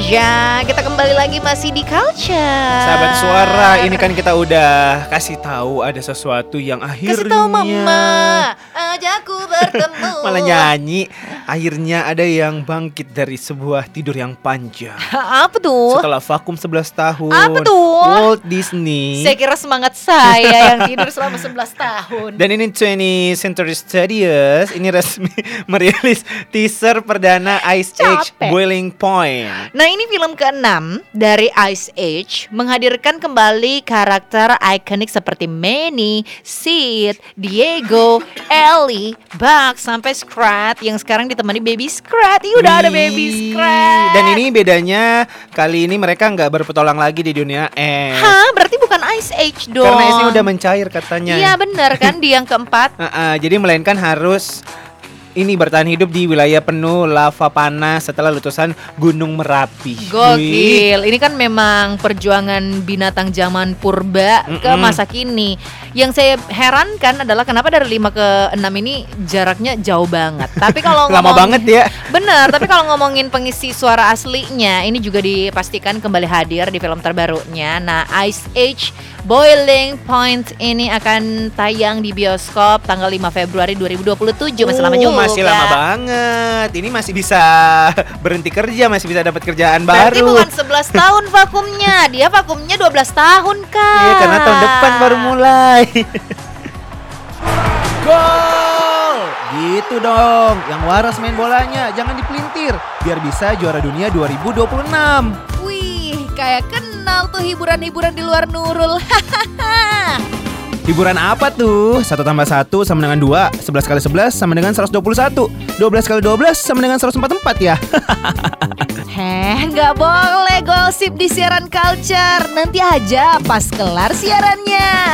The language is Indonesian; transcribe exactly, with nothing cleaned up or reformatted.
aja. Kita kembali lagi masih di Culture. Sahabat suara, ini kan kita udah kasih tahu ada sesuatu yang akhirnya Kasih tahu mama, ajakku bertemu. Malah nyanyi. Akhirnya ada yang bangkit dari sebuah tidur yang panjang. Apa tuh? Setelah vakum sebelas tahun. Apa tuh? Walt Disney. Saya kira semangat saya yang tidur selama sebelas tahun. Dan ini twentieth Century Studios ini resmi merilis teaser perdana Ice Age Capek. Boiling Point. Nah, ini film keenam dari Ice Age, menghadirkan kembali karakter ikonik seperti Manny, Sid, Diego, Ellie, Bugs, sampai Scrat yang sekarang ditemani Baby Scrat. Ih, udah ada Baby Wih. Scrat. Dan ini bedanya kali ini mereka nggak berpetualang lagi di dunia es. Hah, berarti bukan Ice Age dong. Karena esnya udah mencair katanya. Iya benar kan, di yang keempat. Uh-uh, jadi melainkan harus ini bertahan hidup di wilayah penuh lava panas setelah letusan Gunung Merapi. Wih. Gokil. Ini kan memang perjuangan binatang zaman purba ke Mm-mm. masa kini. Yang saya herankan adalah kenapa dari lima ke enam ini jaraknya jauh banget. Tapi kalau Lama ngomong- banget ya. Bener, tapi kalau ngomongin pengisi suara aslinya, ini juga dipastikan kembali hadir di film terbarunya. Nah, Ice Age Boiling Point ini akan tayang di bioskop tanggal lima Februari dua ribu dua puluh tujuh. Masih lama Uh, juga. Masih lama banget. Ini masih bisa berhenti kerja, masih bisa dapat kerjaan Berarti baru. bukan sebelas tahun vakumnya, dia vakumnya dua belas tahun, Kak. Iya, karena tahun depan baru mulai. Gol! Gitu dong. Yang waras main bolanya, jangan dipelintir biar bisa juara dunia dua ribu dua puluh enam. Wih, kayak kenal tuh hiburan-hiburan di luar Nurul. Hiburan apa tuh? Satu tambah satu sama dengan dua. Sebelas kali sebelas sama dengan seratus dua puluh satu. Dua belas kali dua belas sama dengan seratus empat puluh empat ya. Heh, nggak boleh gosip di siaran Culture. Nanti aja pas kelar siarannya.